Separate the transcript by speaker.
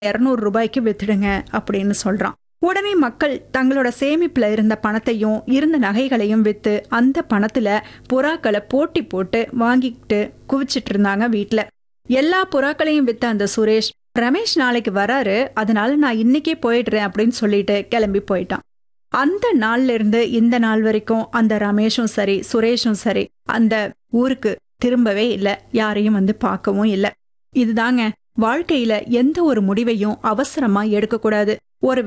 Speaker 1: 200 ரூபாய்க்கு வித்துடுங்க அப்படின்னு சொல்றான். உடனே மக்கள் தங்களோட சேமிப்புல இருந்த பணத்தையும் இருந்த நகைகளையும் வித்து அந்த பணத்துல புறாக்களை போட்டி போட்டு வாங்கிட்டு குவிச்சிட்டு இருந்தாங்க வீட்ல. எல்லா புறாக்களையும் வித்த அந்த சுரேஷ், ரமேஷ் நாளைக்கு வராரு, அதனால நான் இன்னைக்கே போயிடுறேன் அப்படின்னு சொல்லிட்டு கிளம்பி போயிட்டான். அந்த நாள்ல இருந்து இந்த நாள் வரைக்கும் அந்த ரமேஷும் சரி சுரேஷும் சரி அந்த ஊருக்கு திரும்பவே இல்லை, யாரையும் வந்து பார்க்கவும் இல்லை. இதுதாங்க, வாழ்க்கையில எந்த ஒரு முடிவையும் அவசரமா எடுக்க கூடாது. ஒரு